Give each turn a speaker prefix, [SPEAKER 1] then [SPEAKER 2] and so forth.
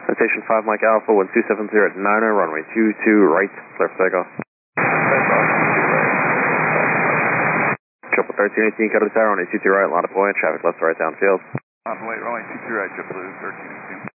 [SPEAKER 1] Station 5 Mike Alpha, 1270 at 90, runway 22 right, clear for takeoff. Triple 1318, cut to the tower, runway 22 right, line of point, traffic left to right downfield.
[SPEAKER 2] On the way, runway 22 right, JetBlue 1318.